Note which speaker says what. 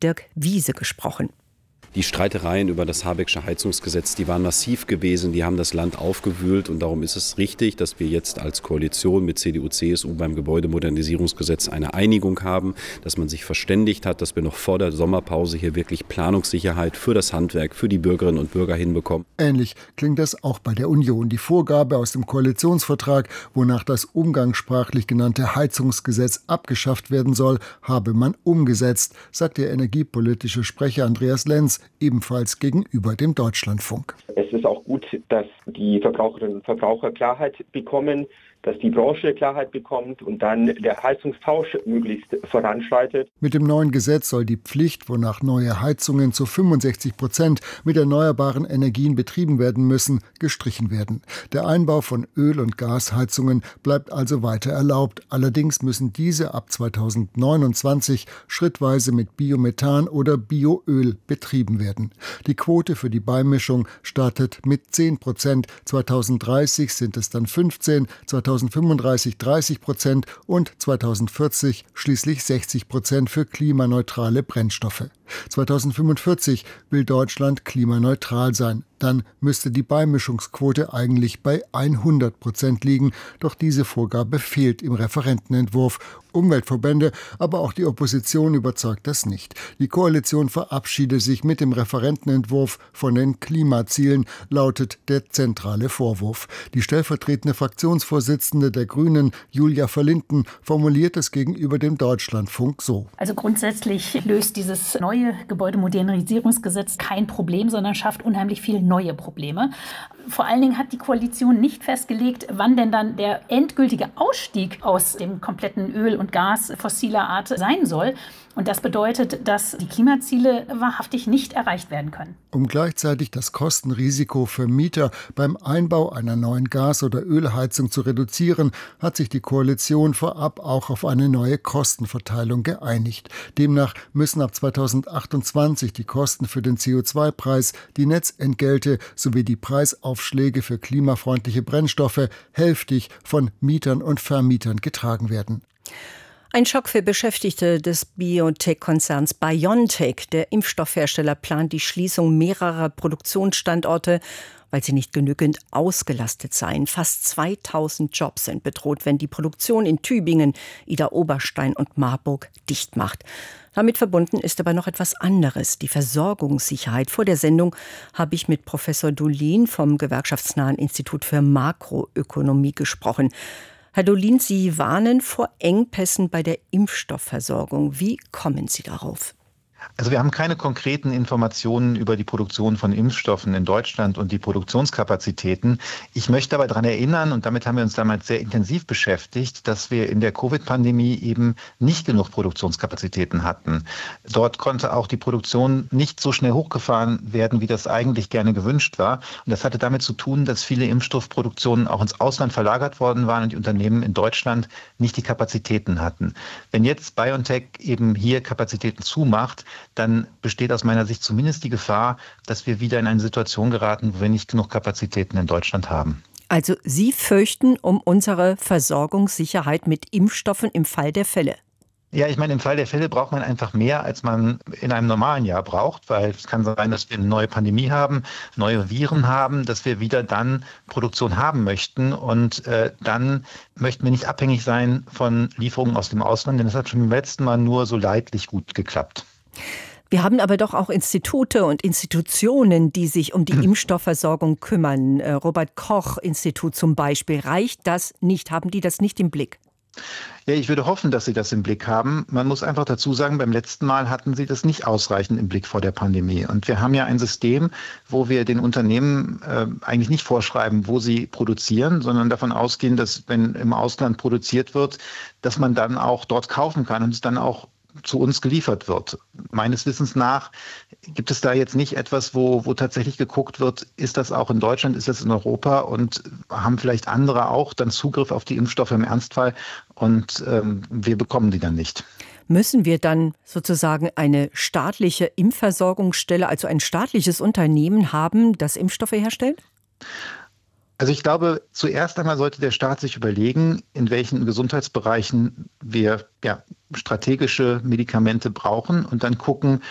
Speaker 1: Dirk Wiese gesprochen.
Speaker 2: Die Streitereien über das Habecksche Heizungsgesetz, die waren massiv gewesen, die haben das Land aufgewühlt und darum ist es richtig, dass wir jetzt als Koalition mit CDU, CSU beim Gebäudemodernisierungsgesetz eine Einigung haben, dass man sich verständigt hat, dass wir noch vor der Sommerpause hier wirklich Planungssicherheit für das Handwerk, für die Bürgerinnen und Bürger hinbekommen.
Speaker 3: Ähnlich klingt das auch bei der Union. Die Vorgabe aus dem Koalitionsvertrag, wonach das umgangssprachlich genannte Heizungsgesetz abgeschafft werden soll, habe man umgesetzt, sagt der energiepolitische Sprecher Andreas Lenz, ebenfalls gegenüber dem Deutschlandfunk.
Speaker 4: Es ist auch gut, dass die Verbraucherinnen und Verbraucher Klarheit bekommen, dass die Branche Klarheit bekommt und dann der Heizungstausch möglichst voranschreitet.
Speaker 3: Mit dem neuen Gesetz soll die Pflicht, wonach neue Heizungen zu 65% mit erneuerbaren Energien betrieben werden müssen, gestrichen werden. Der Einbau von Öl- und Gasheizungen bleibt also weiter erlaubt. Allerdings müssen diese ab 2029 schrittweise mit Biomethan oder Bioöl betrieben werden. Die Quote für die Beimischung startet mit 10%. 2030 sind es dann 15%, 2035 30% und 2040 schließlich 60% für klimaneutrale Brennstoffe. 2045 will Deutschland klimaneutral sein. Dann müsste die Beimischungsquote eigentlich bei 100% liegen. Doch diese Vorgabe fehlt im Referentenentwurf. Umweltverbände, aber auch die Opposition überzeugt das nicht. Die Koalition verabschiede sich mit dem Referentenentwurf von den Klimazielen, lautet der zentrale Vorwurf. Die stellvertretende Fraktionsvorsitzende der Grünen, Julia Verlinden, formuliert es gegenüber dem Deutschlandfunk so.
Speaker 5: Also grundsätzlich löst dieses neue Gebäudemodernisierungsgesetz kein Problem, sondern schafft unheimlich viele neue Probleme. Vor allen Dingen hat die Koalition nicht festgelegt, wann denn dann der endgültige Ausstieg aus dem kompletten Öl und Gas fossiler Art sein soll. Und das bedeutet, dass die Klimaziele wahrhaftig nicht erreicht werden können.
Speaker 3: Um gleichzeitig das Kostenrisiko für Mieter beim Einbau einer neuen Gas- oder Ölheizung zu reduzieren, hat sich die Koalition vorab auch auf eine neue Kostenverteilung geeinigt. Demnach müssen ab 2028 die Kosten für den CO2-Preis, die Netzentgelte sowie die Preisaufschläge für klimafreundliche Brennstoffe hälftig von Mietern und Vermietern getragen werden.
Speaker 1: Ein Schock für Beschäftigte des Biotech-Konzerns BioNTech. Der Impfstoffhersteller plant die Schließung mehrerer Produktionsstandorte, weil sie nicht genügend ausgelastet seien. Fast 2000 Jobs sind bedroht, wenn die Produktion in Tübingen, Idar-Oberstein und Marburg dicht macht. Damit verbunden ist aber noch etwas anderes, die Versorgungssicherheit. Vor der Sendung habe ich mit Professor Dolin vom Gewerkschaftsnahen Institut für Makroökonomie gesprochen. Herr Dolin, Sie warnen vor Engpässen bei der Impfstoffversorgung. Wie kommen Sie darauf?
Speaker 6: Also wir haben keine konkreten Informationen über die Produktion von Impfstoffen in Deutschland und die Produktionskapazitäten. Ich möchte aber daran erinnern, und damit haben wir uns damals sehr intensiv beschäftigt, dass wir in der Covid-Pandemie eben nicht genug Produktionskapazitäten hatten. Dort konnte auch die Produktion nicht so schnell hochgefahren werden, wie das eigentlich gerne gewünscht war. Und das hatte damit zu tun, dass viele Impfstoffproduktionen auch ins Ausland verlagert worden waren und die Unternehmen in Deutschland nicht die Kapazitäten hatten. Wenn jetzt BioNTech eben hier Kapazitäten zumacht, dann besteht aus meiner Sicht zumindest die Gefahr, dass wir wieder in eine Situation geraten, wo wir nicht genug Kapazitäten in Deutschland haben.
Speaker 1: Also Sie fürchten um unsere Versorgungssicherheit mit Impfstoffen im Fall der Fälle?
Speaker 6: Ja, ich meine, im Fall der Fälle braucht man einfach mehr, als man in einem normalen Jahr braucht, weil es kann sein, dass wir eine neue Pandemie haben, neue Viren haben, dass wir wieder dann Produktion haben möchten und dann möchten wir nicht abhängig sein von Lieferungen aus dem Ausland, denn das hat schon beim letzten Mal nur so leidlich gut geklappt.
Speaker 1: Wir haben aber doch auch Institute und Institutionen, die sich um die Impfstoffversorgung kümmern. Robert-Koch-Institut zum Beispiel. Reicht das nicht? Haben die das nicht im Blick?
Speaker 6: Ja, ich würde hoffen, dass Sie das im Blick haben. Man muss einfach dazu sagen, beim letzten Mal hatten Sie das nicht ausreichend im Blick vor der Pandemie. Und wir haben ja ein System, wo wir den Unternehmen eigentlich nicht vorschreiben, wo sie produzieren, sondern davon ausgehen, dass wenn im Ausland produziert wird, dass man dann auch dort kaufen kann und es dann auch zu uns geliefert wird. Meines Wissens nach gibt es da jetzt nicht etwas, wo tatsächlich geguckt wird, ist das auch in Deutschland, ist das in Europa und haben vielleicht andere auch dann Zugriff auf die Impfstoffe im Ernstfall und wir bekommen die dann nicht.
Speaker 1: Müssen wir dann sozusagen eine staatliche Impfversorgungsstelle, also ein staatliches Unternehmen haben, das Impfstoffe herstellt?
Speaker 6: Also ich glaube, zuerst einmal sollte der Staat sich überlegen, in welchen Gesundheitsbereichen wir strategische Medikamente brauchen und dann gucken,